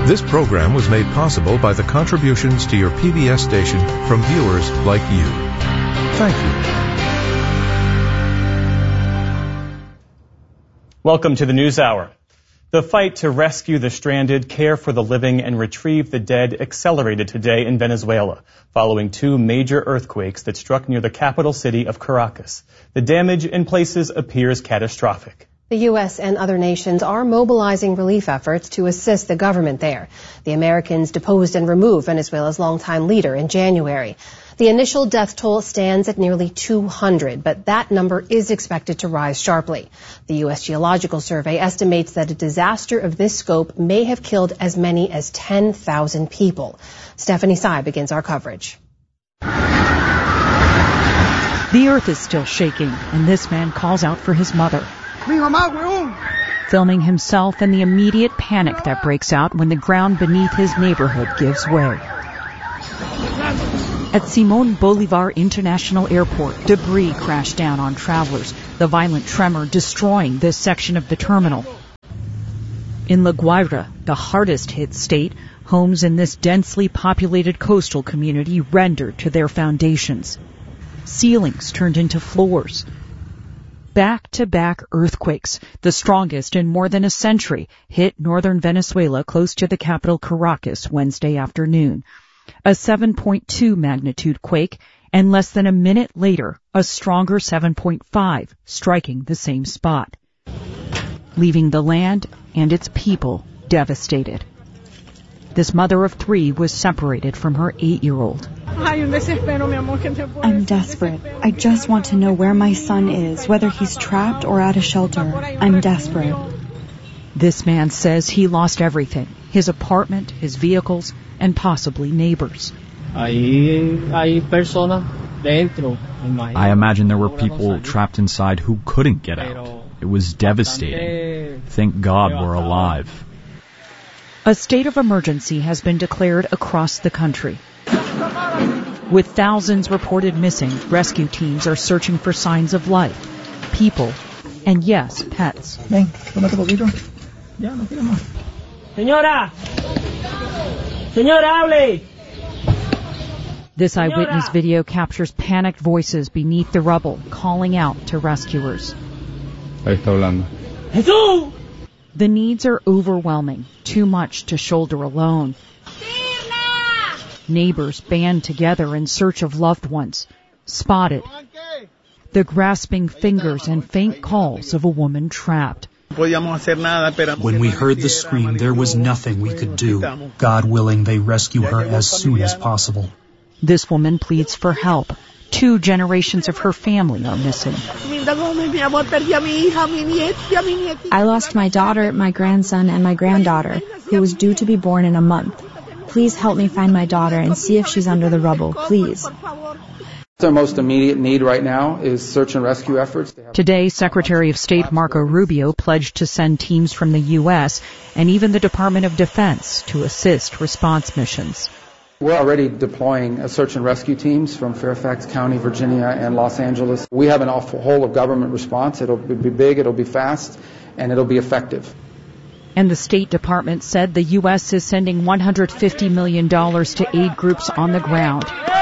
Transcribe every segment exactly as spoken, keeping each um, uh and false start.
This program was made possible by the contributions to your P B S station from viewers like you. Thank you. Welcome to the News Hour. The fight to rescue the stranded, care for the living, and retrieve the dead accelerated today in Venezuela, following two major earthquakes that struck near the capital city of Caracas. The damage in places appears catastrophic. The U S and other nations are mobilizing relief efforts to assist the government there. The Americans deposed and removed Venezuela's longtime leader in January. The initial death toll stands at nearly two hundred, but that number is expected to rise sharply. The U S Geological Survey estimates that a disaster of this scope may have killed as many as ten thousand people. Stephanie Tsai begins our coverage. The earth is still shaking, and this man calls out for his mother, filming himself and the immediate panic that breaks out when the ground beneath his neighborhood gives way. At Simon Bolivar International Airport, debris crashed down on travelers, the violent tremor destroying this section of the terminal. In La Guaira, the hardest hit state, homes in this densely populated coastal community rendered to their foundations. Ceilings turned into floors. Back-to-back earthquakes, the strongest in more than a century, hit northern Venezuela close to the capital Caracas Wednesday afternoon. A seven point two magnitude quake, and less than a minute later, a stronger seven point five striking the same spot, leaving the land and its people devastated. This mother of three was separated from her eight-year-old. I'm desperate. I just want to know where my son is, whether he's trapped or at a shelter. I'm desperate. This man says he lost everything, his apartment, his vehicles, and possibly neighbors. I imagine there were people trapped inside who couldn't get out. It was devastating. Thank God we're alive. A state of emergency has been declared across the country. With thousands reported missing, rescue teams are searching for signs of life, people, and yes, pets. Señora! Señora, hable! This eyewitness video captures panicked voices beneath the rubble, calling out to rescuers. Jesús! The needs are overwhelming, too much to shoulder alone. Neighbors band together in search of loved ones, spotted. The grasping fingers and faint calls of a woman trapped. When we heard the scream, there was nothing we could do. God willing, they rescue her as soon as possible. This woman pleads for help. Two generations of her family are missing. I lost my daughter, my grandson, and my granddaughter, who was due to be born in a month. Please help me find my daughter and see if she's under the rubble, please. Their most immediate need right now is search and rescue efforts. Today, Secretary of State Marco Rubio pledged to send teams from the U S and even the Department of Defense to assist response missions. We're already deploying a search and rescue teams from Fairfax County, Virginia, and Los Angeles. We have an whole of government response. It'll be big, it'll be fast, and it'll be effective. And the State Department said the U S is sending one hundred fifty million dollars to aid groups on the ground.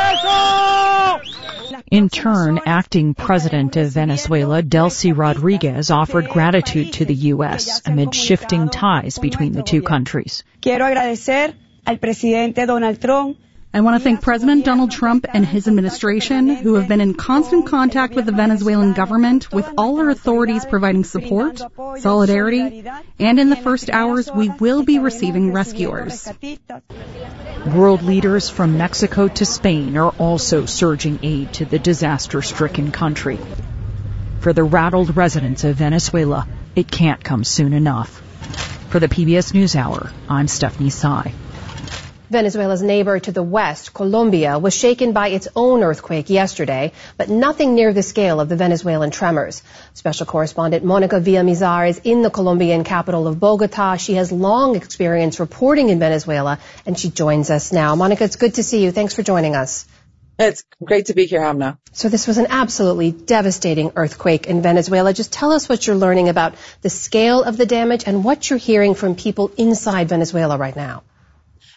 In turn, acting president of Venezuela, Delcy Rodriguez, offered gratitude to the U S amid shifting ties between the two countries. Quiero agradecer al presidente Donald Trump. I want to thank President Donald Trump and his administration, who have been in constant contact with the Venezuelan government, with all our authorities providing support, solidarity, and in the first hours we will be receiving rescuers. World leaders from Mexico to Spain are also surging aid to the disaster-stricken country. For the rattled residents of Venezuela, it can't come soon enough. For the P B S NewsHour, I'm Stephanie Tsai. Venezuela's neighbor to the west, Colombia, was shaken by its own earthquake yesterday, but nothing near the scale of the Venezuelan tremors. Special correspondent Monica Villamizar is in the Colombian capital of Bogota. She has long experience reporting in Venezuela, and she joins us now. Monica, it's good to see you. Thanks for joining us. It's great to be here, Hamna. So this was an absolutely devastating earthquake in Venezuela. Just tell us what you're learning about the scale of the damage and what you're hearing from people inside Venezuela right now.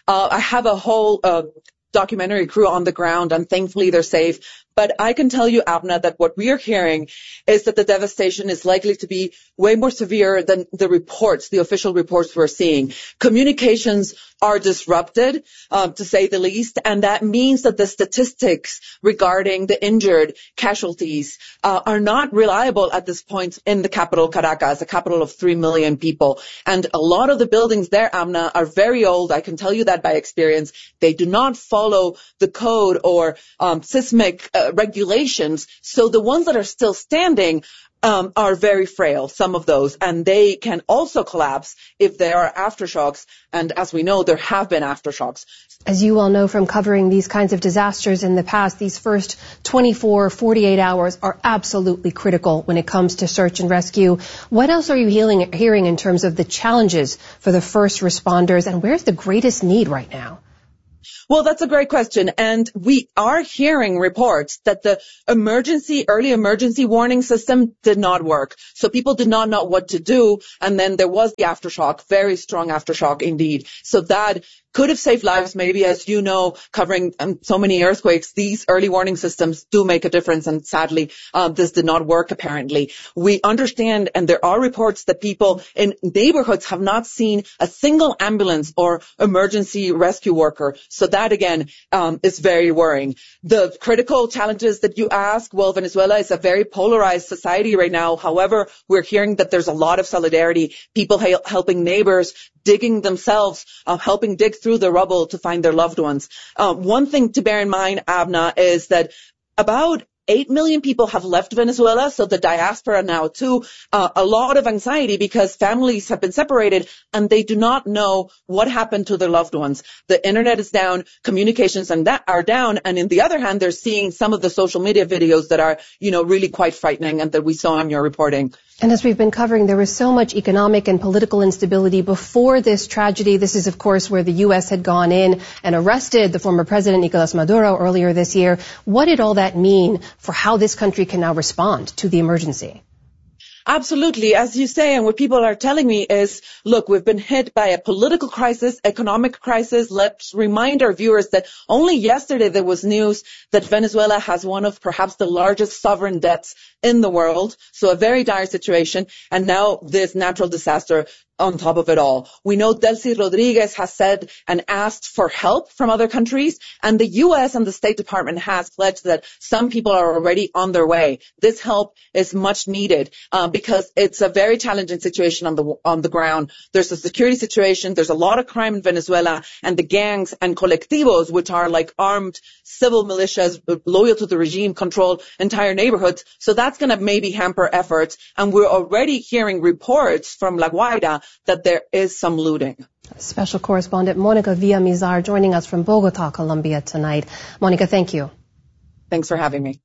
Uh, I have a whole uh, documentary crew on the ground, and thankfully they're safe. But I can tell you, Abna, that what we are hearing is that the devastation is likely to be way more severe than the reports, the official reports we're seeing. Communications are disrupted, um, to say the least, and that means that the statistics regarding the injured casualties uh, are not reliable at this point in the capital, Caracas, a capital of three million people. And a lot of the buildings there, Amna, are very old. I can tell you that by experience. They do not follow the code or um, seismic uh, regulations. So the ones that are still standing Um, are very frail, some of those, and they can also collapse if there are aftershocks, and as we know, there have been aftershocks. As you all know from covering these kinds of disasters in the past, these first twenty-four, forty-eight hours are absolutely critical when it comes to search and rescue. What else are you hearing, hearing in terms of the challenges for the first responders, and where's the greatest need right now? Well, that's a great question. And we are hearing reports that the emergency, early emergency warning system did not work. So people did not know what to do. And then there was the aftershock, very strong aftershock indeed. So that could have saved lives. Maybe, as you know, covering um, so many earthquakes, these early warning systems do make a difference. And sadly, um, this did not work, apparently. We understand, and there are reports that people in neighborhoods have not seen a single ambulance or emergency rescue worker. So that, again, um, is very worrying. The critical challenges that you ask, well, Venezuela is a very polarized society right now. However, we're hearing that there's a lot of solidarity, people ha- helping neighbors, digging themselves, uh, helping dig through the rubble to find their loved ones. Uh, one thing to bear in mind, Abna, is that about eight million people have left Venezuela, so the diaspora now too. Uh, a lot of anxiety because families have been separated and they do not know what happened to their loved ones. The internet is down, communications and that are down, and in the other hand, they're seeing some of the social media videos that are, you know, really quite frightening and that we saw in your reporting. And as we've been covering, there was so much economic and political instability before this tragedy. This is, of course, where the U S had gone in and arrested the former president, Nicolas Maduro, earlier this year. What did all that mean for how this country can now respond to the emergency? Absolutely. As you say, and what people are telling me is, look, we've been hit by a political crisis, economic crisis. Let's remind our viewers that only yesterday there was news that Venezuela has one of perhaps the largest sovereign debts in the world. So a very dire situation. And now this natural disaster on top of it all. We know Delcy Rodriguez has said and asked for help from other countries, and the U S and the State Department has pledged that some people are already on their way. This help is much needed uh, because it's a very challenging situation on the on the ground. There's a security situation, there's a lot of crime in Venezuela, and the gangs and colectivos, which are like armed civil militias loyal to the regime, control entire neighborhoods. So that's going to maybe hamper efforts, and we're already hearing reports from La Guaira that there is some looting. Special correspondent Monica Villamizar joining us from Bogota, Colombia tonight. Monica, thank you. Thanks for having me.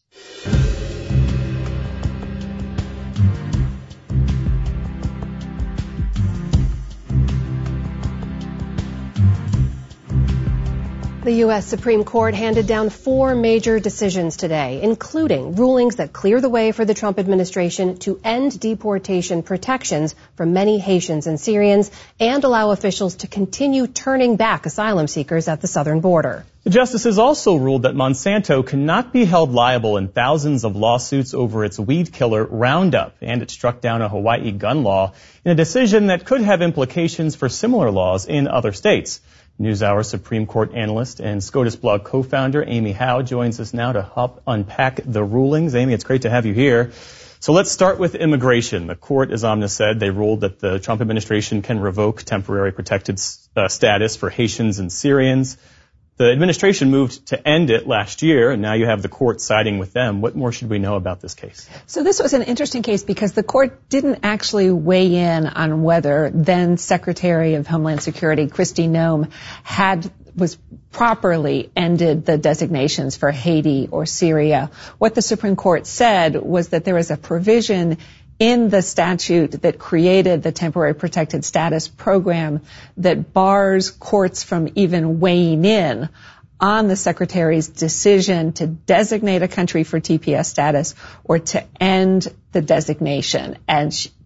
The U S Supreme Court handed down four major decisions today, including rulings that clear the way for the Trump administration to end deportation protections for many Haitians and Syrians and allow officials to continue turning back asylum seekers at the southern border. The justices also ruled that Monsanto cannot be held liable in thousands of lawsuits over its weed killer Roundup, and it struck down a Hawaii gun law in a decision that could have implications for similar laws in other states. NewsHour Supreme Court analyst and SCOTUS blog co-founder Amy Howe joins us now to help unpack the rulings. Amy, it's great to have you here. So let's start with immigration. The court, as Amna said, they ruled that the Trump administration can revoke temporary protected uh, status for Haitians and Syrians. The administration moved to end it last year, and now you have the court siding with them. What more should we know about this case? So this was an interesting case because the court didn't actually weigh in on whether then Secretary of Homeland Security Kristi Noem had was properly ended the designations for Haiti or Syria. What the Supreme Court said was that there was a provision in the statute that created the temporary protected status program that bars courts from even weighing in on the Secretary's decision to designate a country for T P S status or to end the designation. And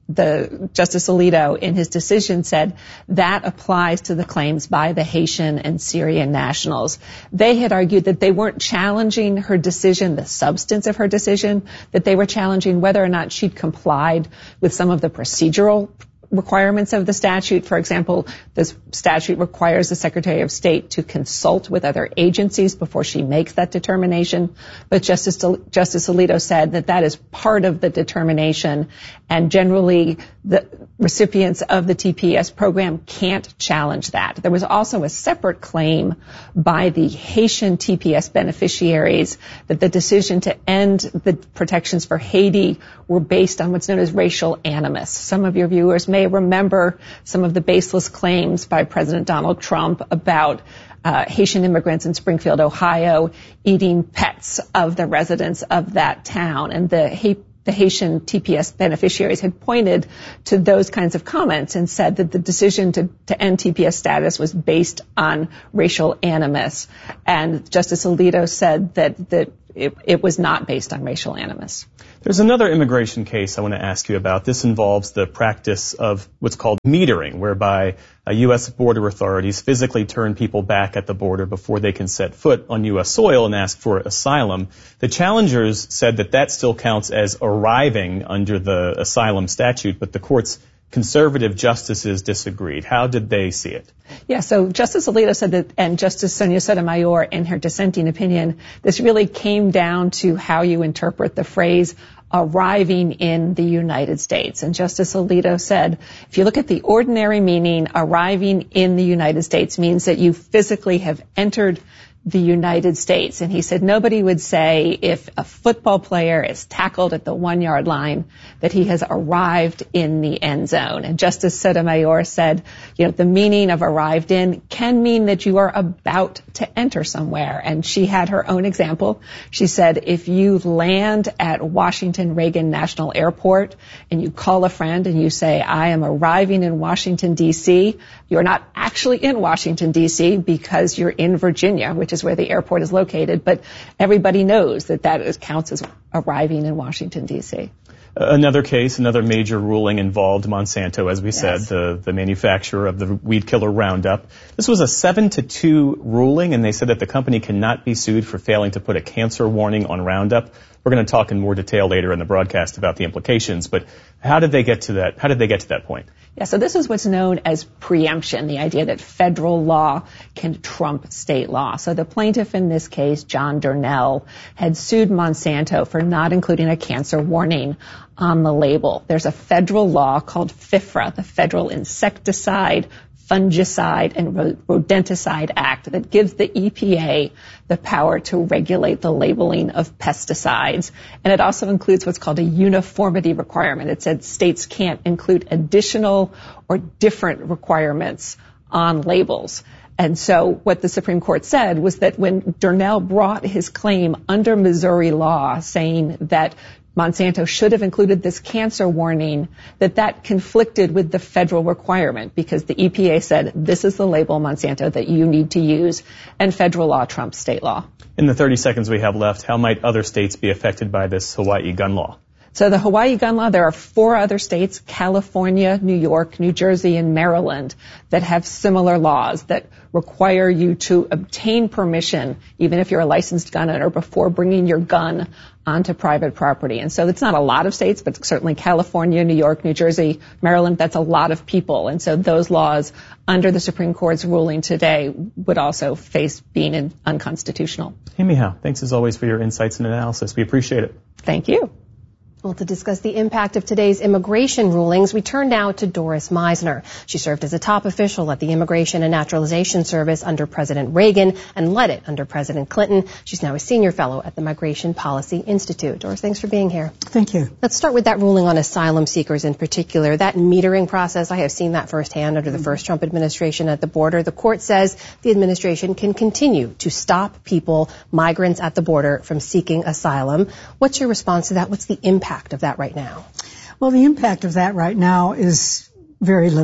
the Justice Alito in his decision said that applies to the claims by the Haitian and Syrian nationals. They had argued that they weren't challenging her decision, the substance of her decision, that they were challenging whether or not she'd complied with some of the procedural requirements of the statute. For example, this statute requires the Secretary of State to consult with other agencies before she makes that determination. But Justice, Justice Alito said that that is part of the determination, and generally the recipients of the T P S program can't challenge that. There was also a separate claim by the Haitian T P S beneficiaries that the decision to end the protections for Haiti were based on what's known as racial animus. Some of your viewers may remember some of the baseless claims by President Donald Trump about uh, Haitian immigrants in Springfield, Ohio, eating pets of the residents of that town. And the ha- the Haitian T P S beneficiaries had pointed to those kinds of comments and said that the decision to, to end T P S status was based on racial animus. And Justice Alito said that, that it, it was not based on racial animus. There's another immigration case I want to ask you about. This involves the practice of what's called metering, whereby uh, U S border authorities physically turn people back at the border before they can set foot on U S soil and ask for asylum. The challengers said that that still counts as arriving under the asylum statute, but the court's conservative justices disagreed. How did they see it? Yeah, so Justice Alito said that, and Justice Sonia Sotomayor, in her dissenting opinion, this really came down to how you interpret the phrase arriving in the United States. And Justice Alito said, if you look at the ordinary meaning, arriving in the United States means that you physically have entered the United States. And he said nobody would say if a football player is tackled at the one-yard line that he has arrived in the end zone. And Justice Sotomayor said, you know, the meaning of arrived in can mean that you are about to enter somewhere. And she had her own example. She said if you land at Washington Reagan National Airport and you call a friend and you say, I am arriving in Washington, D C, you're not actually in Washington, D C because you're in Virginia, which is where the airport is located, but everybody knows that that is, counts as arriving in Washington, D C. Another case, another major ruling involved Monsanto, as we yes. said, the, the manufacturer of the weed killer Roundup. This was a seven to two ruling, and they said that the company cannot be sued for failing to put a cancer warning on Roundup. We're going to talk in more detail later in the broadcast about the implications, but how did they get to that? How did they get to that point? Yeah, so this is what's known as preemption, the idea that federal law can trump state law. So the plaintiff in this case, John Durnell, had sued Monsanto for not including a cancer warning on the label. There's a federal law called FIFRA, the Federal Insecticide, Fungicide, and Rodenticide Act, that gives the E P A the power to regulate the labeling of pesticides. And it also includes what's called a uniformity requirement. It said states can't include additional or different requirements on labels. And so what the Supreme Court said was that when Durnell brought his claim under Missouri law saying that Monsanto should have included this cancer warning, that that conflicted with the federal requirement because the E P A said this is the label, Monsanto, that you need to use, and federal law trumps state law. In the thirty seconds we have left, how might other states be affected by this Hawaii gun law? So the Hawaii gun law, there are four other states, California, New York, New Jersey, and Maryland, that have similar laws that require you to obtain permission, even if you're a licensed gun owner, before bringing your gun onto private property. And so it's not a lot of states, but certainly California, New York, New Jersey, Maryland, that's a lot of people. And so those laws, under the Supreme Court's ruling today, would also face being unconstitutional. Amy Howe, thanks as always for your insights and analysis. We appreciate it. Thank you. Well, to discuss the impact of today's immigration rulings, we turn now to Doris Meisner. She served as a top official at the Immigration and Naturalization Service under President Reagan and led it under President Clinton. She's now a senior fellow at the Migration Policy Institute. Doris, thanks for being here. Thank you. Let's start with that ruling on asylum seekers in particular. That metering process, I have seen that firsthand under the first Trump administration at the border. The court says the administration can continue to stop people, migrants at the border, from seeking asylum. What's your response to that? What's the impact of that right now? Well, the impact of that right now is very little.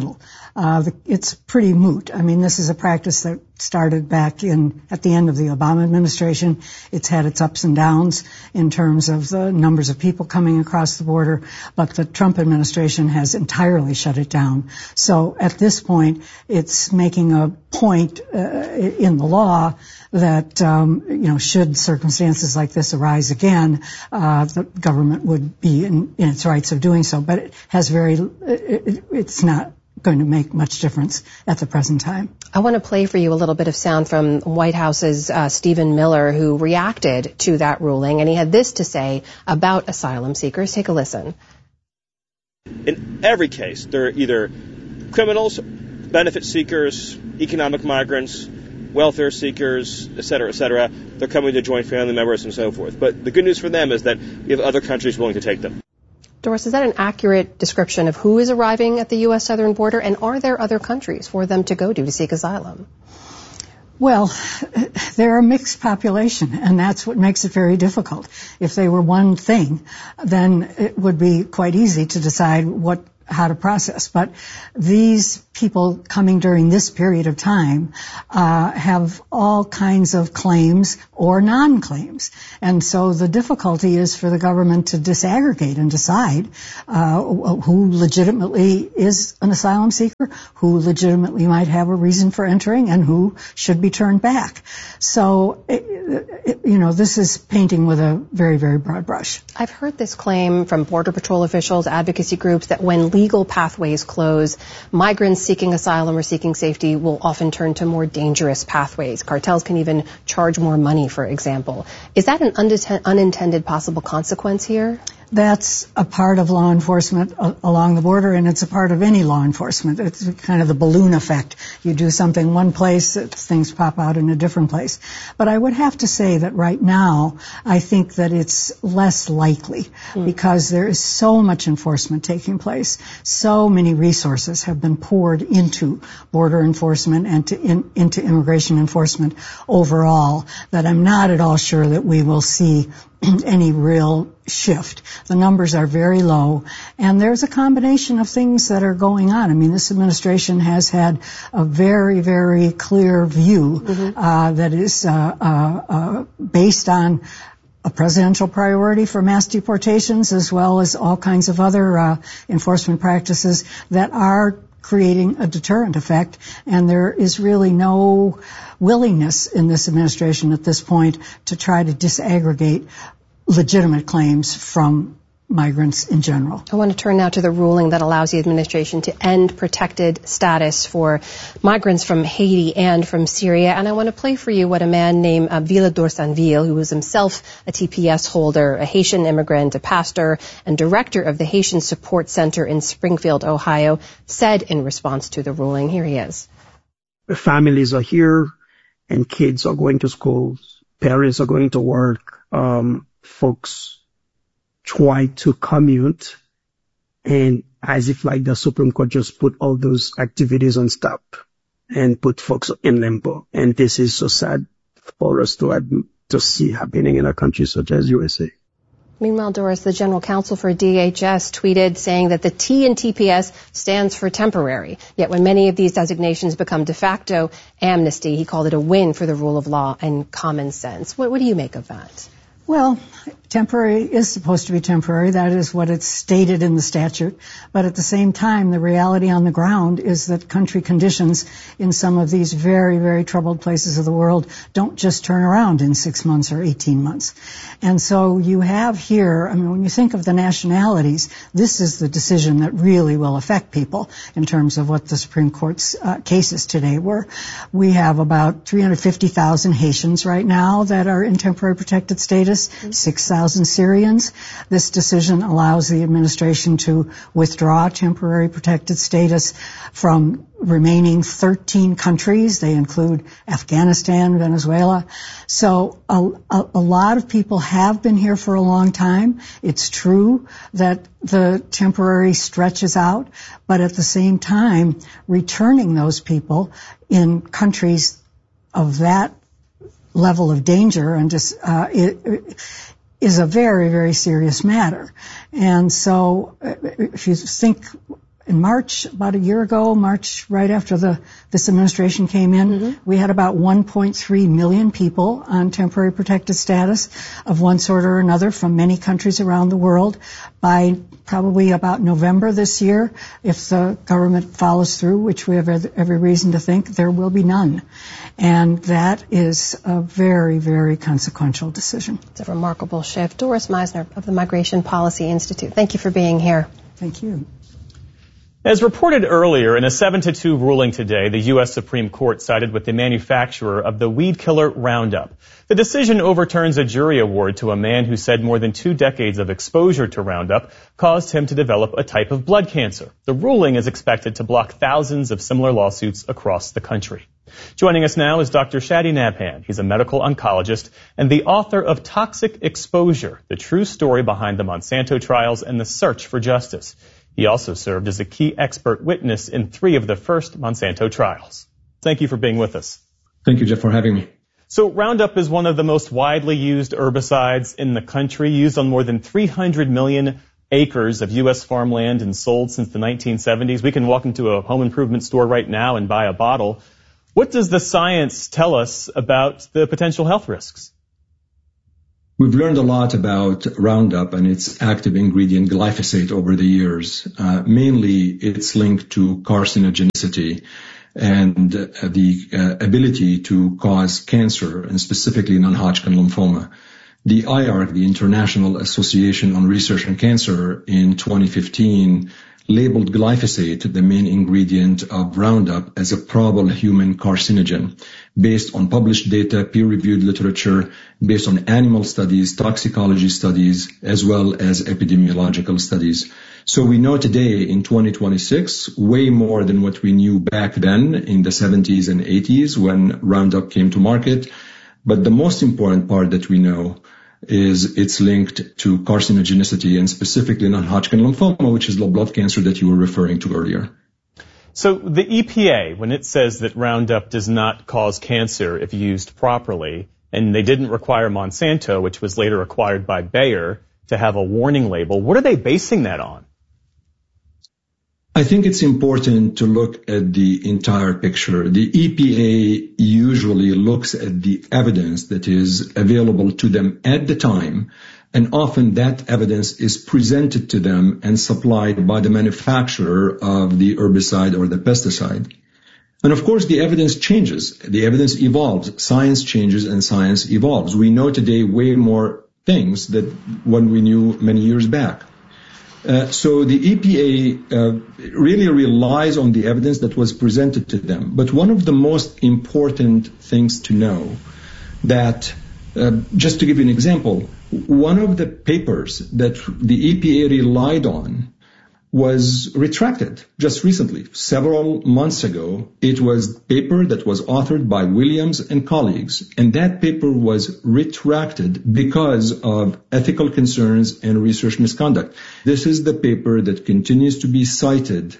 uh, the, it's pretty moot. I mean, this is a practice that started back in at the end of the Obama administration. It's had its ups and downs in terms of the numbers of people coming across the border, but the Trump administration has entirely shut it down. So at this point, it's making a point uh, in the law that, um, you know, should circumstances like this arise again, uh, the government would be in, in its rights of doing so. But it has very, it, it's not going to make much difference at the present time. I want to play for you a little bit of sound from White House's uh, Stephen Miller, who reacted to that ruling, and he had this to say about asylum seekers. Take a listen. In every case, they're either criminals, benefit seekers, economic migrants, welfare seekers, et cetera, et cetera. They're coming to join family members and so forth. But the good news for them is that we have other countries willing to take them. Doris, is that an accurate description of who is arriving at the U S southern border, and are there other countries for them to go to to seek asylum? Well, they're a mixed population, and that's what makes it very difficult. If they were one thing, then it would be quite easy to decide what how to process. But these people coming during this period of time uh, have all kinds of claims or non-claims. And so the difficulty is for the government to disaggregate and decide uh, who legitimately is an asylum seeker, who legitimately might have a reason for entering, and who should be turned back. So, it, it, you know, this is painting with a very, very broad brush. I've heard this claim from Border Patrol officials, advocacy groups, that when legal pathways close, migrants seeking asylum or seeking safety will often turn to more dangerous pathways. Cartels can even charge more money, for example. Is that an unintended possible consequence here? That's a part of law enforcement along the border, and it's a part of any law enforcement. It's kind of the balloon effect. You do something one place, things pop out in a different place. But I would have to say that right now, I think that it's less likely mm. because there is so much enforcement taking place. So many resources have been poured into border enforcement and to in, into immigration enforcement overall that I'm not at all sure that we will see any real shift. The numbers are very low, and there's a combination of things that are going on. I mean, this administration has had a very, very clear view mm-hmm. uh, that is uh, uh, uh, based on a presidential priority for mass deportations, as well as all kinds of other uh, enforcement practices that are creating a deterrent effect, and there is really no willingness in this administration at this point to try to disaggregate legitimate claims from migrants in general. I want to turn now to the ruling that allows the administration to end protected status for migrants from Haiti and from Syria. And I want to play for you what a man named uh, Villa Dorsanville, who was himself a T P S holder, a Haitian immigrant, a pastor, and director of the Haitian Support Center in Springfield, Ohio, said in response to the ruling. Here he is. Families are here, and kids are going to school. Parents are going to work. Um, folks try to commute, and as if like the Supreme Court just put all those activities on stop and put folks in limbo. And this is so sad for us to, to see happening in a country such as U S A. Meanwhile, Doris, the general counsel for D H S tweeted saying that the T in T P S stands for temporary. Yet when many of these designations become de facto amnesty, he called it a win for the rule of law and common sense. What, what do you make of that? Well, temporary is supposed to be temporary. That is what it's stated in the statute. But at the same time, the reality on the ground is that country conditions in some of these very, very troubled places of the world don't just turn around in six months or eighteen months. And so you have here, I mean, when you think of the nationalities, this is the decision that really will affect people in terms of what the Supreme Court's uh, cases today were. We have about three hundred fifty thousand Haitians right now that are in temporary protected status, six thousand Syrians. This decision allows the administration to withdraw temporary protected status from remaining thirteen countries. They include Afghanistan, Venezuela. So a, a, a lot of people have been here for a long time. It's true that the temporary stretches out, but at the same time, returning those people in countries of that level of danger and just uh, it, it is a very, very serious matter. And so if you think in March, about a year ago, March right after the this administration came in, mm-hmm. we had about one point three million people on temporary protected status of one sort or another from many countries around the world. By probably about November this year, if the government follows through, which we have every reason to think, there will be none. And that is a very, very consequential decision. It's a remarkable shift. Doris Meisner of the Migration Policy Institute, thank you for being here. Thank you. As reported earlier, in a seven to two ruling today, the U S Supreme Court sided with the manufacturer of the weed killer Roundup. The decision overturns a jury award to a man who said more than two decades of exposure to Roundup caused him to develop a type of blood cancer. The ruling is expected to block thousands of similar lawsuits across the country. Joining us now is Doctor Shadi Nabhan. He's a medical oncologist and the author of Toxic Exposure, the true story behind the Monsanto trials and the search for justice. He also served as a key expert witness in three of the first Monsanto trials. Thank you for being with us. Thank you, Jeff, for having me. So Roundup is one of the most widely used herbicides in the country, used on more than three hundred million acres of U S farmland and sold since the nineteen seventies. We can walk into a home improvement store right now and buy a bottle. What does the science tell us about the potential health risks? We've learned a lot about Roundup and its active ingredient glyphosate over the years. Uh, mainly, it's linked to carcinogenicity and uh, the uh, ability to cause cancer, and specifically non-Hodgkin lymphoma. The I A R C, the International Association on Research on Cancer, in twenty fifteen labeled glyphosate, the main ingredient of Roundup, as a probable human carcinogen based on published data, peer-reviewed literature, based on animal studies, toxicology studies, as well as epidemiological studies. So we know today in twenty twenty-six way more than what we knew back then in the seventies and eighties when Roundup came to market. But the most important part that we know is it's linked to carcinogenicity, and specifically non-Hodgkin lymphoma, which is the blood cancer that you were referring to earlier. So the E P A, when it says that Roundup does not cause cancer if used properly, and they didn't require Monsanto, which was later acquired by Bayer, to have a warning label, what are they basing that on? I think it's important to look at the entire picture. The E P A usually looks at the evidence that is available to them at the time, and often that evidence is presented to them and supplied by the manufacturer of the herbicide or the pesticide. And of course, the evidence changes. The evidence evolves. Science changes and science evolves. We know today way more things than when we knew many years back. Uh, so the E P A uh, really relies on the evidence that was presented to them. But one of the most important things to know that, uh, just to give you an example, one of the papers that the E P A relied on was retracted just recently. Several months ago, it was a paper that was authored by Williams and colleagues, and that paper was retracted because of ethical concerns and research misconduct. This is the paper that continues to be cited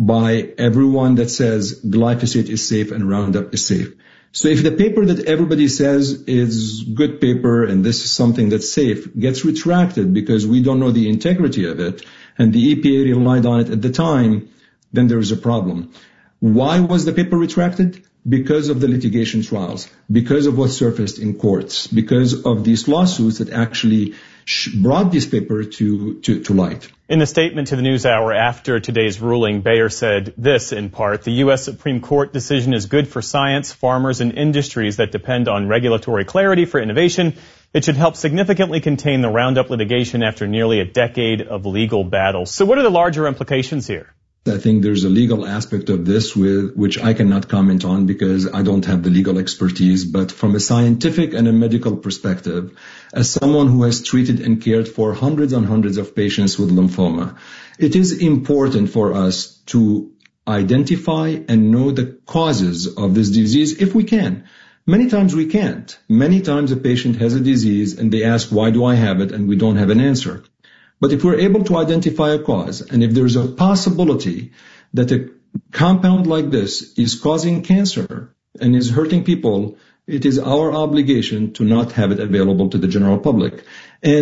by everyone that says glyphosate is safe and Roundup is safe. So if the paper that everybody says is good paper and this is something that's safe gets retracted because we don't know the integrity of it, and the E P A relied on it at the time, then there is a problem. Why was the paper retracted? Because of the litigation trials, because of what surfaced in courts, because of these lawsuits that actually brought this paper to, to, to light. In a statement to the NewsHour after today's ruling, Bayer said this in part: the U S Supreme Court decision is good for science, farmers, and industries that depend on regulatory clarity for innovation. It should help significantly contain the Roundup litigation after nearly a decade of legal battles. So what are the larger implications here? I think there's a legal aspect of this with, which I cannot comment on because I don't have the legal expertise. But from a scientific and a medical perspective, as someone who has treated and cared for hundreds and hundreds of patients with lymphoma, it is important for us to identify and know the causes of this disease if we can. Many times we can't. Many times a patient has a disease and they ask, why do I have it? And we don't have an answer. But if we're able to identify a cause, and if there's a possibility that a compound like this is causing cancer and is hurting people, it is our obligation to not have it available to the general public. And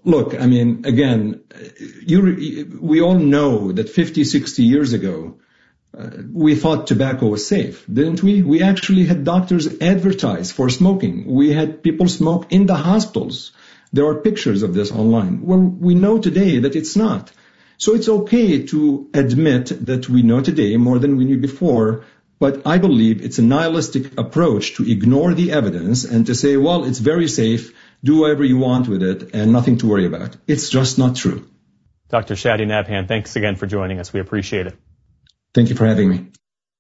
look, I mean, again, you, we all know that fifty, sixty years ago, uh, we thought tobacco was safe, didn't we? We actually had doctors advertise for smoking. We had people smoke in the hospitals. There are pictures of this online. Well, we know today that it's not. So it's okay to admit that we know today more than we knew before, but I believe it's a nihilistic approach to ignore the evidence and to say, well, it's very safe, do whatever you want with it, and nothing to worry about. It's just not true. Doctor Shadi Nabhan, thanks again for joining us. We appreciate it. Thank you for having me.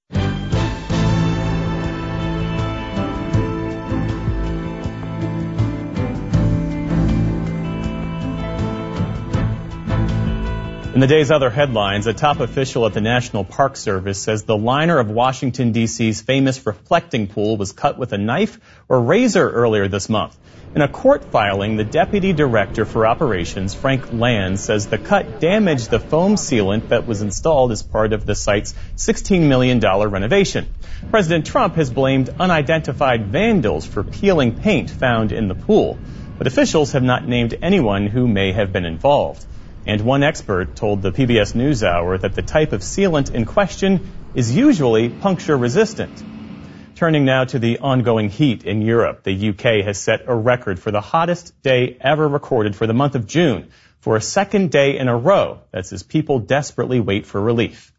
In the day's other headlines, a top official at the National Park Service says the liner of Washington, D C's famous reflecting pool was cut with a knife or razor earlier this month. In a court filing, the Deputy Director for Operations, Frank Land, says the cut damaged the foam sealant that was installed as part of the site's sixteen million dollars renovation. President Trump has blamed unidentified vandals for peeling paint found in the pool, but officials have not named anyone who may have been involved. And one expert told the P B S NewsHour that the type of sealant in question is usually puncture resistant. Turning now to the ongoing heat in Europe, the U K has set a record for the hottest day ever recorded for the month of June for a second day in a row. That's as people desperately wait for relief.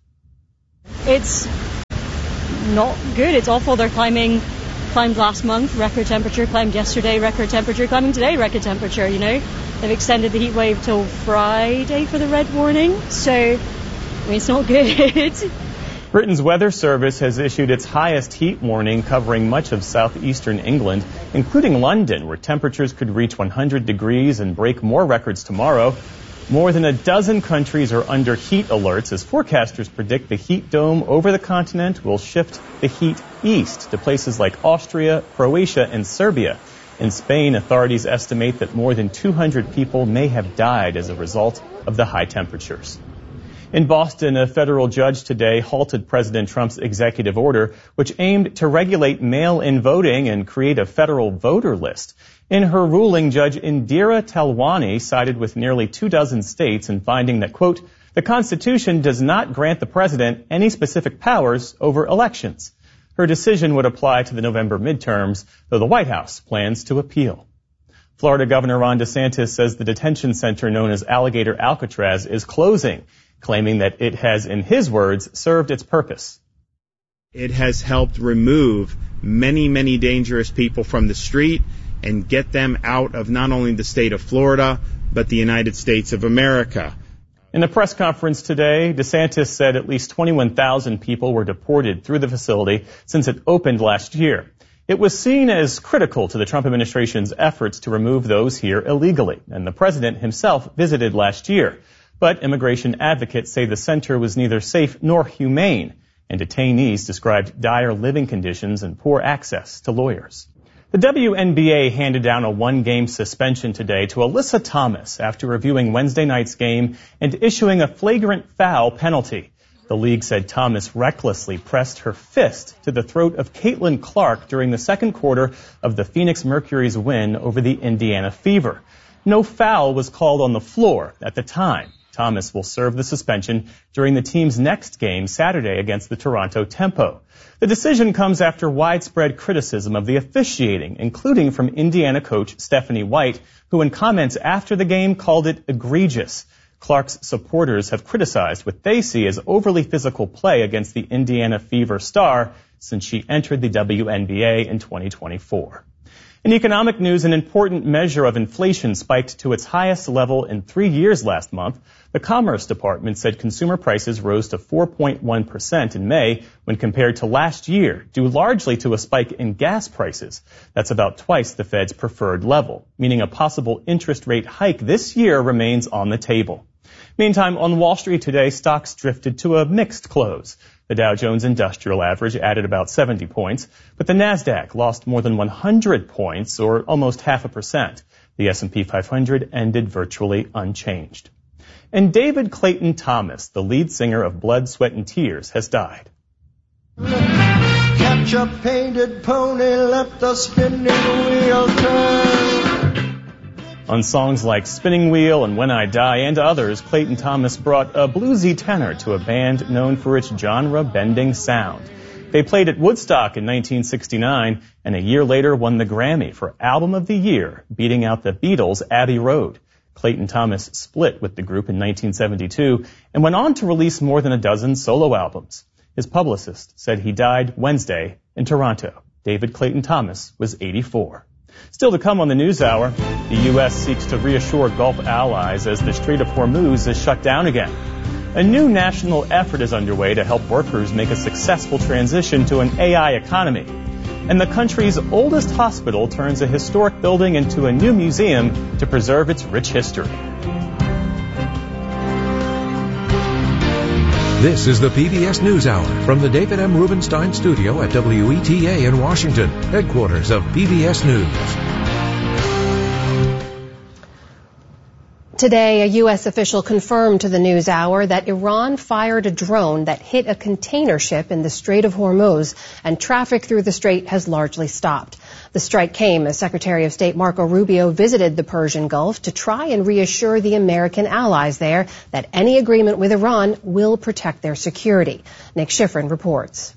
It's not good. It's awful. They're climbing, climbed last month, record temperature, climbed yesterday, record temperature, climbing today, record temperature, you know. They've extended the heat wave till Friday for the red warning. So, I mean, it's not good. Britain's weather service has issued its highest heat warning covering much of southeastern England, including London, where temperatures could reach one hundred degrees and break more records tomorrow. More than a dozen countries are under heat alerts as forecasters predict the heat dome over the continent will shift the heat east to places like Austria, Croatia, and Serbia. In Spain, authorities estimate that more than two hundred people may have died as a result of the high temperatures. In Boston, a federal judge today halted President Trump's executive order, which aimed to regulate mail-in voting and create a federal voter list. In her ruling, Judge Indira Telwani sided with nearly two dozen states in finding that, quote, the Constitution does not grant the president any specific powers over elections. Her decision would apply to the November midterms, though the White House plans to appeal. Florida Governor Ron DeSantis says the detention center known as Alligator Alcatraz is closing, claiming that it has, in his words, served its purpose. It has helped remove many, many dangerous people from the street and get them out of not only the state of Florida, but the United States of America. In a press conference today, DeSantis said at least twenty-one thousand people were deported through the facility since it opened last year. It was seen as critical to the Trump administration's efforts to remove those here illegally, and the president himself visited last year. But immigration advocates say the center was neither safe nor humane, and detainees described dire living conditions and poor access to lawyers. The W N B A handed down a one-game suspension today to Alyssa Thomas after reviewing Wednesday night's game and issuing a flagrant foul penalty. The league said Thomas recklessly pressed her fist to the throat of Caitlin Clark during the second quarter of the Phoenix Mercury's win over the Indiana Fever. No foul was called on the floor at the time. Thomas will serve the suspension during the team's next game Saturday against the Toronto Tempo. The decision comes after widespread criticism of the officiating, including from Indiana coach Stephanie White, who in comments after the game called it egregious. Clark's supporters have criticized what they see as overly physical play against the Indiana Fever star since she entered the W N B A in twenty twenty-four. In economic news, an important measure of inflation spiked to its highest level in three years last month. The Commerce Department said consumer prices rose to four point one percent in May when compared to last year, due largely to a spike in gas prices. That's about twice the Fed's preferred level, meaning a possible interest rate hike this year remains on the table. Meantime, on Wall Street today, stocks drifted to a mixed close. The Dow Jones Industrial Average added about seventy points, but the Nasdaq lost more than one hundred points, or almost half a percent. The S and P five hundred ended virtually unchanged. And David Clayton Thomas, the lead singer of Blood, Sweat and Tears, has died. Catch a painted pony, let the spinning wheel turn. On songs like Spinning Wheel and When I Die and others, Clayton Thomas brought a bluesy tenor to a band known for its genre-bending sound. They played at Woodstock in nineteen sixty-nine and a year later won the Grammy for Album of the Year, beating out the Beatles' Abbey Road. Clayton Thomas split with the group in nineteen seventy-two and went on to release more than a dozen solo albums. His publicist said he died Wednesday in Toronto. David Clayton Thomas was eighty-four. Still to come on the NewsHour, the U S seeks to reassure Gulf allies as the Strait of Hormuz is shut down again. A new national effort is underway to help workers make a successful transition to an A I economy. And the country's oldest hospital turns a historic building into a new museum to preserve its rich history. This is the P B S NewsHour from the David M. Rubenstein studio at W E T A in Washington, headquarters of P B S News. Today, a U S official confirmed to the NewsHour that Iran fired a drone that hit a container ship in the Strait of Hormuz, and traffic through the strait has largely stopped. The strike came as Secretary of State Marco Rubio visited the Persian Gulf to try and reassure the American allies there that any agreement with Iran will protect their security. Nick Schifrin reports.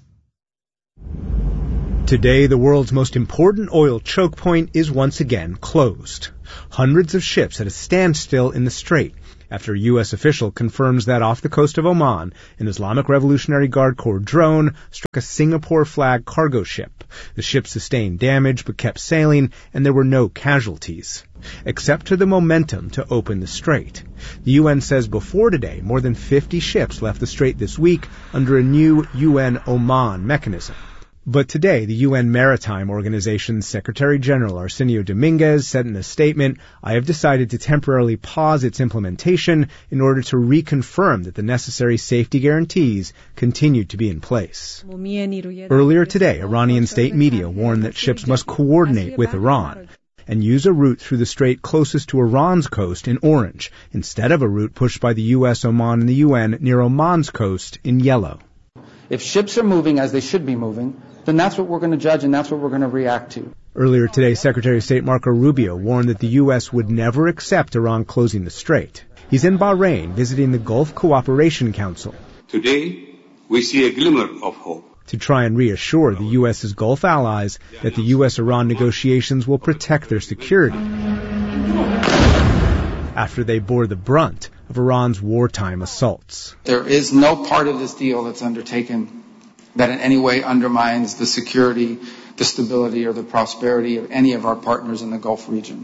Today, the world's most important oil choke point is once again closed. Hundreds of ships at a standstill in the strait after a U S official confirms that off the coast of Oman, an Islamic Revolutionary Guard Corps drone struck a Singapore-flagged cargo ship. The ship sustained damage but kept sailing, and there were no casualties, except for the momentum to open the strait. The U N says before today, more than fifty ships left the strait this week under a new U N Oman mechanism. But today, the U N Maritime Organization's Secretary General Arsenio Dominguez said in a statement, "I have decided to temporarily pause its implementation in order to reconfirm that the necessary safety guarantees continue to be in place." Earlier today, Iranian state media warned that ships must coordinate with Iran and use a route through the strait closest to Iran's coast in orange, instead of a route pushed by the U S, Oman, and the U N near Oman's coast in yellow. If ships are moving as they should be moving, then that's what we're going to judge and that's what we're going to react to. Earlier today, Secretary of State Marco Rubio warned that the U S would never accept Iran closing the strait. He's in Bahrain visiting the Gulf Cooperation Council. Today, we see a glimmer of hope. To try and reassure the U S's Gulf allies that the U S-Iran negotiations will protect their security after they bore the brunt of Iran's wartime assaults. There is no part of this deal that's undertaken that in any way undermines the security, the stability, or the prosperity of any of our partners in the Gulf region.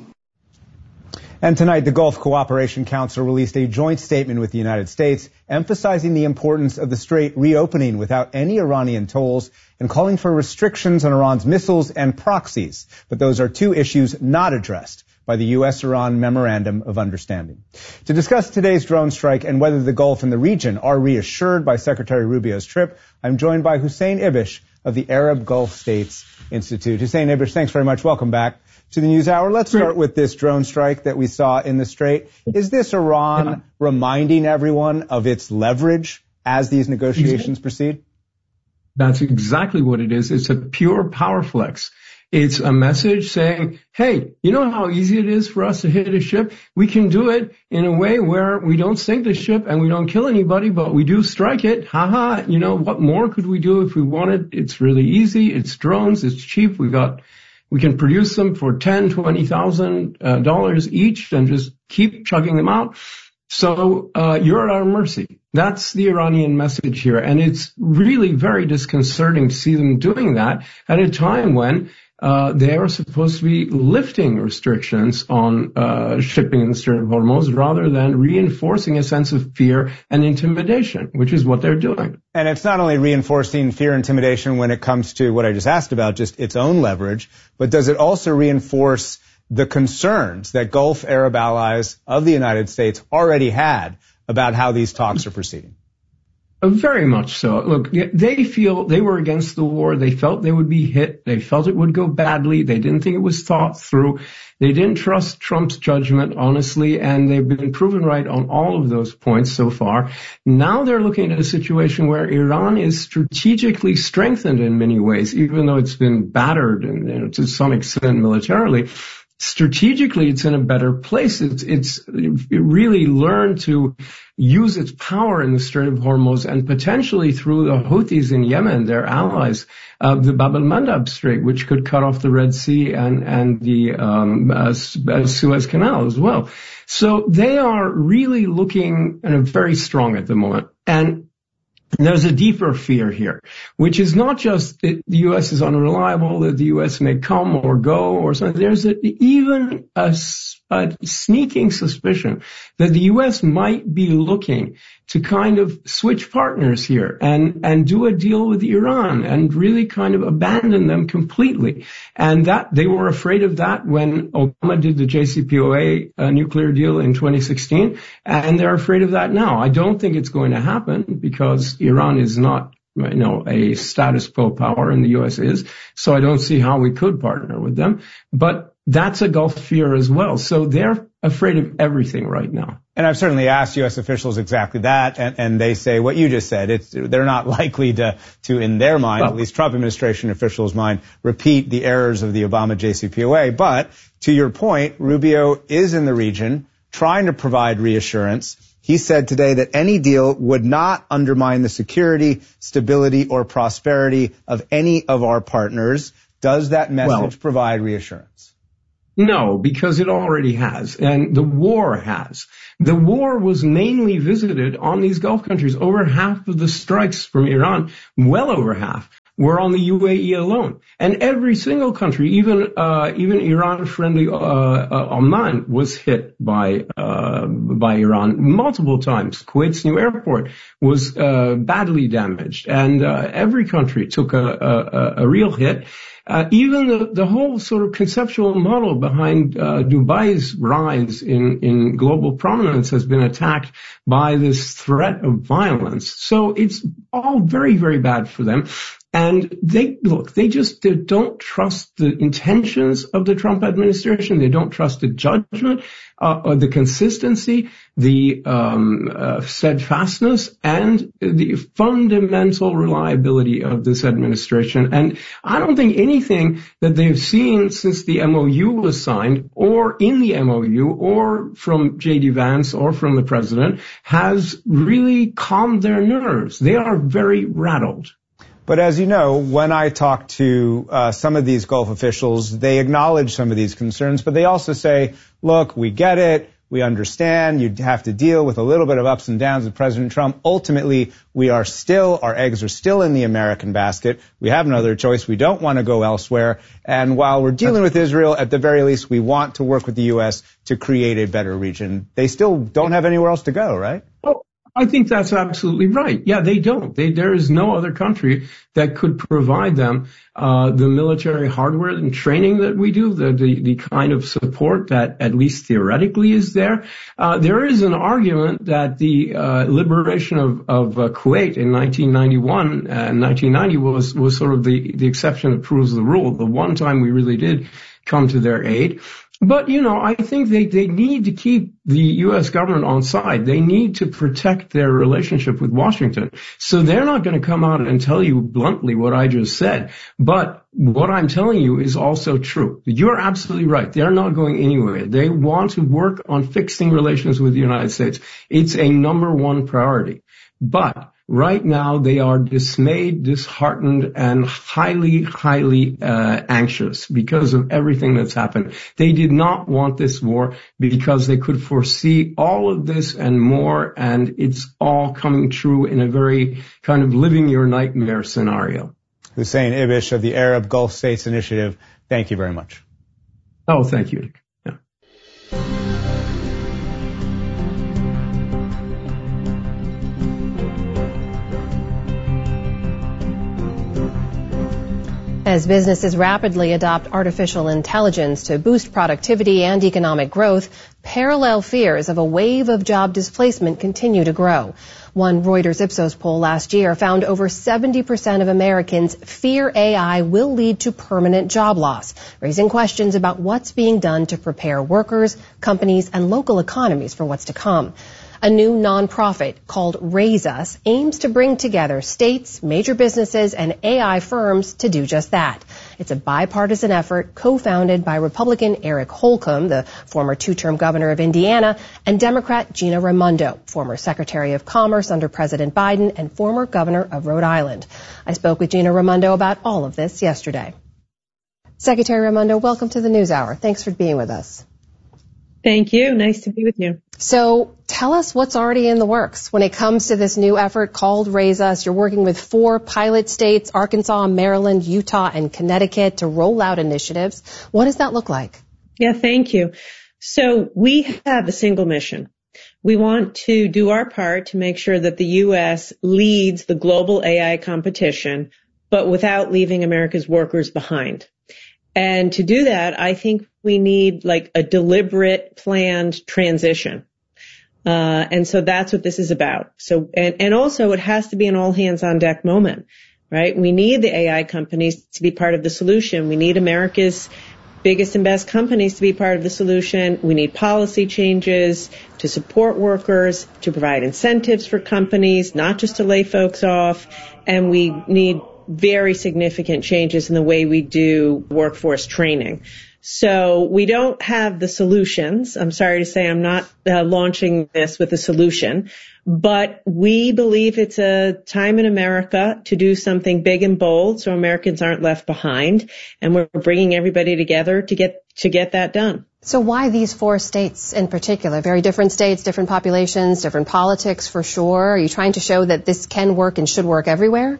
And tonight, the Gulf Cooperation Council released a joint statement with the United States, emphasizing the importance of the strait reopening without any Iranian tolls and calling for restrictions on Iran's missiles and proxies. But those are two issues not addressed by the U S-Iran Memorandum of Understanding. To discuss today's drone strike and whether the Gulf and the region are reassured by Secretary Rubio's trip, I'm joined by Hussein Ibish of the Arab Gulf States Institute. Hussein Ibish, thanks very much. Welcome back to the NewsHour. Let's start with this drone strike that we saw in the Strait. Is this Iran reminding everyone of its leverage as these negotiations proceed? That's exactly what it is. It's a pure power flex. It's a message saying, hey, you know how easy it is for us to hit a ship? We can do it in a way where we don't sink the ship and we don't kill anybody, but we do strike it. Ha ha. You know, what more could we do if we wanted? It's really easy. It's drones. It's cheap. We got, we can produce them for ten, twenty thousand uh, dollars each and just keep chugging them out. So, uh, you're at our mercy. That's the Iranian message here. And it's really very disconcerting to see them doing that at a time when Uh, they are supposed to be lifting restrictions on uh, shipping in the Strait of Hormuz rather than reinforcing a sense of fear and intimidation, which is what they're doing. And it's not only reinforcing fear and intimidation when it comes to what I just asked about, just its own leverage, but does it also reinforce the concerns that Gulf Arab allies of the United States already had about how these talks are proceeding? Very much so. Look, they feel they were against the war. They felt they would be hit. They felt it would go badly. They didn't think it was thought through. They didn't trust Trump's judgment, honestly, and they've been proven right on all of those points so far. Now they're looking at a situation where Iran is strategically strengthened in many ways, even though it's been battered and, you know, to some extent militarily. strategically, it's in a better place. It's, it's it really learned to use its power in the Strait of Hormuz and potentially through the Houthis in Yemen, their allies, uh, the Bab el-Mandab Strait, which could cut off the Red Sea and, and the um, uh, Suez Canal as well. So they are really looking uh, very strong at the moment. And there's a deeper fear here, which is not just that the U S is unreliable, that the U S may come or go or something. There's a, even a, a sneaking suspicion that the U S might be looking to kind of switch partners here and, and do a deal with Iran and really kind of abandon them completely. And that, they were afraid of that when Obama did the J C P O A uh, nuclear deal in twenty sixteen, and they're afraid of that now. I don't think it's going to happen because Iran is not, you know, a status quo power and the U S is. So I don't see how we could partner with them. But that's a Gulf fear as well. So they're afraid of everything right now. And I've certainly asked U S officials exactly that, and, and they say what you just said. It's, they're not likely to, to, in their mind, well, at least Trump administration officials' mind, repeat the errors of the Obama J C P O A. But to your point, Rubio is in the region trying to provide reassurance. He said today that any deal would not undermine the security, stability, or prosperity of any of our partners. Does that message well, provide reassurance? No, because it already has, and the war has. The war was mainly visited on these Gulf countries. Over half of the strikes from Iran, well over half, were on the U A E alone. And every single country, even uh even Iran-friendly uh, uh Oman, was hit by uh by Iran multiple times. Kuwait's new airport was uh badly damaged, and uh every country took a a, a real hit. Uh, even the, the whole sort of conceptual model behind uh, Dubai's rise in, in global prominence has been attacked by this threat of violence. So it's all very, very bad for them. And they, look, they just they don't trust the intentions of the Trump administration. They don't trust the judgment, uh, or the consistency, the um, uh, steadfastness, and the fundamental reliability of this administration. And I don't think anything that they've seen since the M O U was signed, or in the M O U, or from J D Vance, or from the president, has really calmed their nerves. They are very rattled. But as you know, when I talk to uh, some of these Gulf officials, they acknowledge some of these concerns, but they also say, look, we get it. We understand you have to deal with a little bit of ups and downs with President Trump. Ultimately, we are still, our eggs are still in the American basket. We have another choice. We don't want to go elsewhere. And while we're dealing with Israel, at the very least, we want to work with the U S to create a better region. They still don't have anywhere else to go, right? Oh. I think that's absolutely right. Yeah, they don't. They, there is no other country that could provide them uh the military hardware and training that we do, the, the, the kind of support that at least theoretically is there. Uh There is an argument that the uh liberation of, of uh, Kuwait in nineteen ninety-one and nineteen ninety was, was sort of the, the exception that proves the rule. The one time we really did come to their aid. But, you know, I think they, they need to keep the U S government on side. They need to protect their relationship with Washington. So they're not going to come out and tell you bluntly what I just said. But what I'm telling you is also true. You're absolutely right. They're not going anywhere. They want to work on fixing relations with the United States. It's a number one priority. But right now, they are dismayed, disheartened, and highly, highly uh, anxious because of everything that's happened. They did not want this war because they could foresee all of this and more, and it's all coming true in a very kind of living your nightmare scenario. Hussein Ibish of the Arab Gulf States Initiative, thank you very much. Oh, thank you. Yeah. As businesses rapidly adopt artificial intelligence to boost productivity and economic growth, parallel fears of a wave of job displacement continue to grow. One Reuters Ipsos poll last year found over seventy percent of Americans fear A I will lead to permanent job loss, raising questions about what's being done to prepare workers, companies, and local economies for what's to come. A new nonprofit called Raise Us aims to bring together states, major businesses, and A I firms to do just that. It's a bipartisan effort co-founded by Republican Eric Holcomb, the former two-term governor of Indiana, and Democrat Gina Raimondo, former Secretary of Commerce under President Biden and former governor of Rhode Island. I spoke with Gina Raimondo about all of this yesterday. Secretary Raimondo, welcome to the NewsHour. Thanks for being with us. Thank you. Nice to be with you. So tell us what's already in the works when it comes to this new effort called Raise Us. You're working with four pilot states, Arkansas, Maryland, Utah, and Connecticut, to roll out initiatives. What does that look like? Yeah, thank you. So we have a single mission. We want to do our part to make sure that the U S leads the global A I competition, but without leaving America's workers behind. And to do that, I think we need like a deliberate, planned transition. Uh, and so that's what this is about. So, and, and also it has to be an all hands on deck moment, right? We need the A I companies to be part of the solution. We need America's biggest and best companies to be part of the solution. We need policy changes to support workers, to provide incentives for companies, not just to lay folks off. And we need very significant changes in the way we do workforce training. So we don't have the solutions. I'm sorry to say I'm not uh, launching this with a solution, but we believe it's a time in America to do something big and bold so Americans aren't left behind, and we're bringing everybody together to get to get that done. So why these four states in particular? Very different states, different populations, different politics for sure. Are you trying to show that this can work and should work everywhere?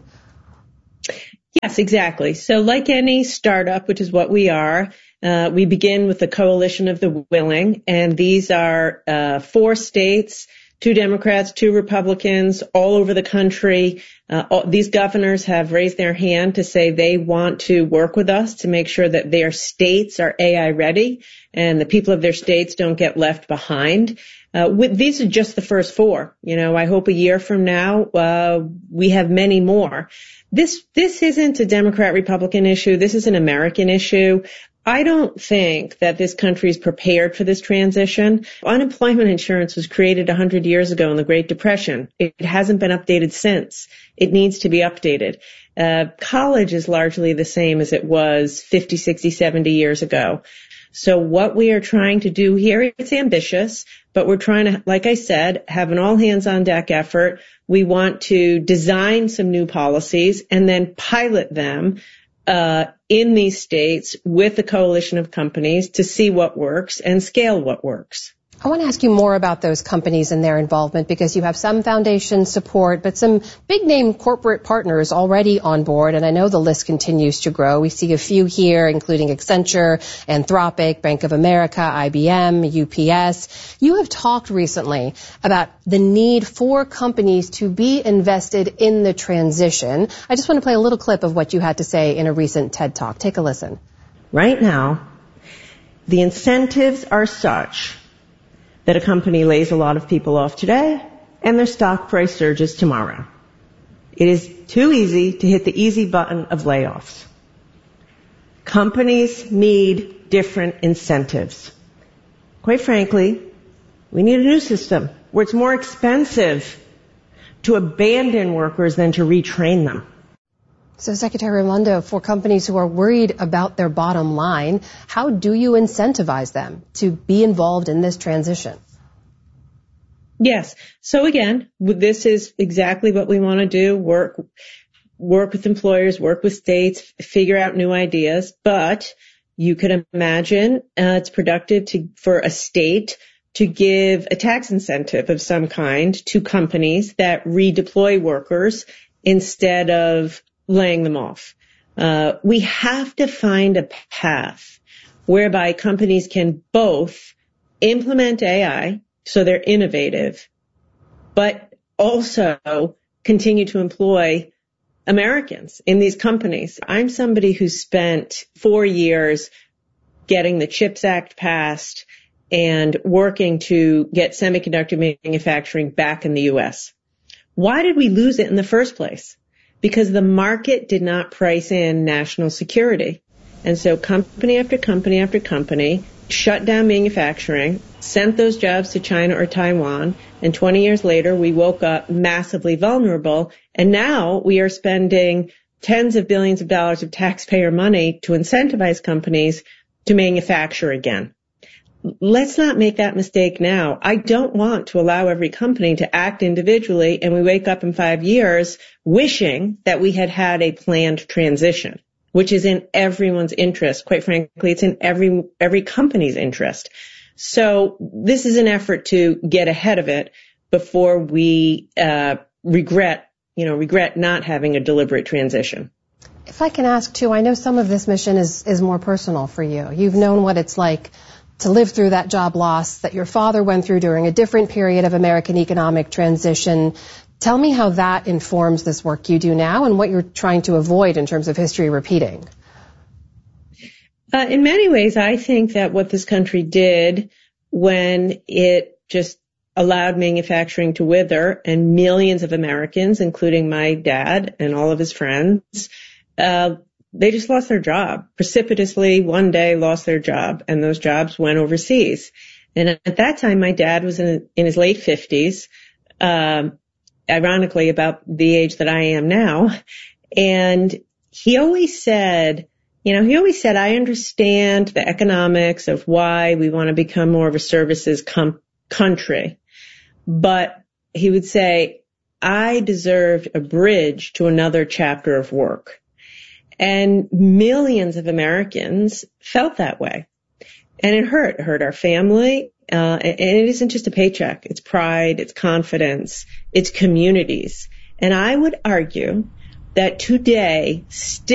Yes, exactly. So like any startup, which is what we are, uh, we begin with the coalition of the willing, and these are uh, four states, two Democrats, two Republicans, all over the country. Uh, all, these governors have raised their hand to say they want to work with us to make sure that their states are A I ready and the people of their states don't get left behind. Uh, with, these are just the first four. You know, I hope a year from now, uh, we have many more. This, this isn't a Democrat-Republican issue. This is an American issue. I don't think that this country is prepared for this transition. Unemployment insurance was created one hundred years ago in the Great Depression. It hasn't been updated since. It needs to be updated. Uh, college is largely the same as it was fifty, sixty, seventy years ago. So what we are trying to do here, it's ambitious, but we're trying to, like I said, have an all-hands-on-deck effort. We want to design some new policies and then pilot them uh in these states with a coalition of companies to see what works and scale what works. I want to ask you more about those companies and their involvement, because you have some foundation support, but some big-name corporate partners already on board, and I know the list continues to grow. We see a few here, including Accenture, Anthropic, Bank of America, I B M, U P S. You have talked recently about the need for companies to be invested in the transition. I just want to play a little clip of what you had to say in a recent TED Talk. Take a listen. Right now, the incentives are such that a company lays a lot of people off today and their stock price surges tomorrow. It is too easy to hit the easy button of layoffs. Companies need different incentives. Quite frankly, we need a new system where it's more expensive to abandon workers than to retrain them. So, Secretary Raimondo, for companies who are worried about their bottom line, how do you incentivize them to be involved in this transition? Yes. So again, this is exactly what we want to do, work, work with employers, work with states, figure out new ideas. But you could imagine uh, it's productive to, for a state to give a tax incentive of some kind to companies that redeploy workers instead of laying them off. Uh, we have to find a path whereby companies can both implement A I, so they're innovative, but also continue to employ Americans in these companies. I'm somebody who spent four years getting the CHIPS Act passed and working to get semiconductor manufacturing back in the U S. Why did we lose it in the first place? Because the market did not price in national security. And so company after company after company shut down manufacturing, sent those jobs to China or Taiwan, and twenty years later we woke up massively vulnerable, and now we are spending tens of billions of dollars of taxpayer money to incentivize companies to manufacture again. Let's not make that mistake now. I don't want to allow every company to act individually and we wake up in five years wishing that we had had a planned transition, which is in everyone's interest. Quite frankly, it's in every every company's interest. So this is an effort to get ahead of it before we uh regret, you know, regret not having a deliberate transition. If I can ask too, I know some of this mission is is more personal for you. You've known what it's like to live through that job loss that your father went through during a different period of American economic transition. Tell me how that informs this work you do now and what you're trying to avoid in terms of history repeating. Uh, in many ways, I think that what this country did when it just allowed manufacturing to wither and millions of Americans, including my dad and all of his friends, uh, they just lost their job precipitously. One day lost their job, and those jobs went overseas. And at that time, my dad was in, in his late fifties, um, ironically about the age that I am now. And he always said, you know, he always said, I understand the economics of why we want to become more of a services com- country. But he would say, I deserved a bridge to another chapter of work. And millions of Americans felt that way. And it hurt. It hurt our family. Uh, and it isn't just a paycheck. It's pride. It's confidence. It's communities. And I would argue that today, still